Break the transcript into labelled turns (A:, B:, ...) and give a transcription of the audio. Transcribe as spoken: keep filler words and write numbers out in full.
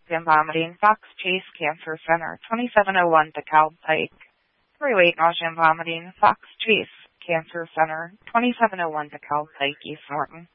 A: and vomiting, Fox Chase Cancer Center, twenty-seven oh one DeKalb Pike. For weight, nausea, and vomiting, Fox Chase Cancer Center, twenty-seven oh one DeKalb Pike, East Norton.